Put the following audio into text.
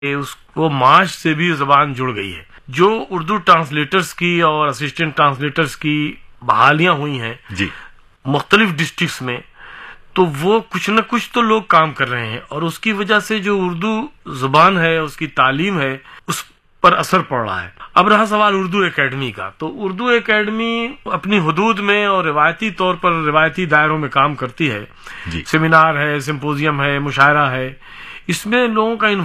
उसको मार्च से भी जबान जुड़ गई है। जो उर्दू ट्रांसलेटर्स की और असिस्टेंट ट्रांसलेटर्स की बहालियां हुई हैं जी मुख्तलिफ डिस्ट्रिक्ट्स में, तो वो कुछ न कुछ तो लोग काम कर रहे हैं और उसकी वजह से जो उर्दू जुबान है, उसकी तालीम है, उस पर असर पड़ रहा है। अब रहा सवाल उर्दू एकेडमी का, तो उर्दू एकेडमी अपनी हुदूद में और रिवायती तौर पर रिवायती दायरों में काम करती है। जी सेमिनार है, सिंपोजियम है, मुशायरा है, इसमें लोगों का